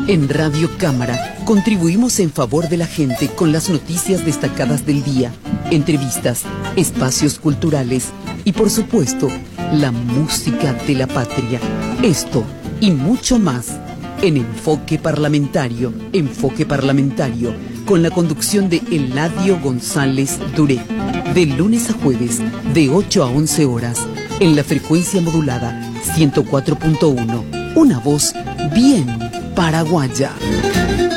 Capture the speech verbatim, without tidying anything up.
En Radio Cámara contribuimos en favor de la gente con las noticias destacadas del día, entrevistas, espacios culturales y, por supuesto, la música de la patria. Esto y mucho más en Enfoque Parlamentario. Enfoque Parlamentario, con la conducción de Eladio González Duré. De lunes a jueves, de ocho a once horas, en la frecuencia modulada ciento cuatro punto uno. Una voz bien paraguaya.